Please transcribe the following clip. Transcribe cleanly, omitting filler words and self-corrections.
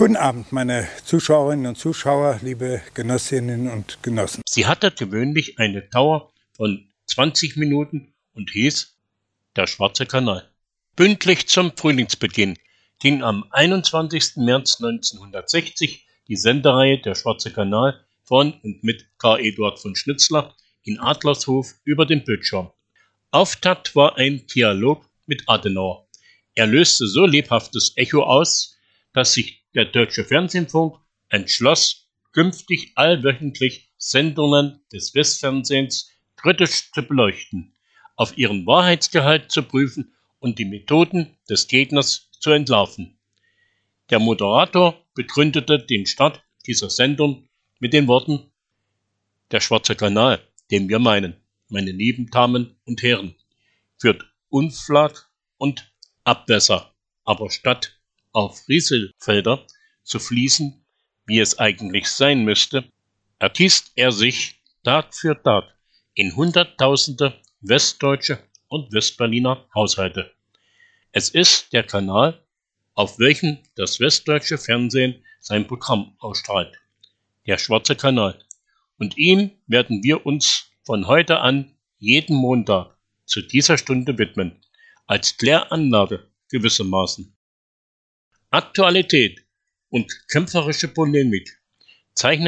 Guten Abend, meine Zuschauerinnen und Zuschauer, liebe Genossinnen und Genossen. Sie hatte gewöhnlich eine Dauer von 20 Minuten und hieß Der Schwarze Kanal. Pünktlich zum Frühlingsbeginn ging am 21. März 1960 die Sendereihe Der Schwarze Kanal von und mit Karl Eduard von Schnitzler in Adlershof über den Bildschirm. Auftakt war ein Dialog mit Adenauer. Er löste so lebhaftes Echo aus, dass sich der Deutsche Fernsehfunk entschloss, künftig allwöchentlich Sendungen des Westfernsehens kritisch zu beleuchten, auf ihren Wahrheitsgehalt zu prüfen und die Methoden des Gegners zu entlarven. Der Moderator begründete den Start dieser Sendung mit den Worten: Der Schwarze Kanal, den wir meinen, meine lieben Damen und Herren, führt Unflag und Abwässer, aber statt auf Rieselfelder zu fließen, wie es eigentlich sein müsste, ergießt er sich Tag für Tag in Hunderttausende westdeutsche und Westberliner Haushalte. Es ist der Kanal, auf welchem das westdeutsche Fernsehen sein Programm ausstrahlt, der Schwarze Kanal. Und ihm werden wir uns von heute an jeden Montag zu dieser Stunde widmen, als Kläranlage gewissermaßen. Aktualität und kämpferische Polemik zeichnen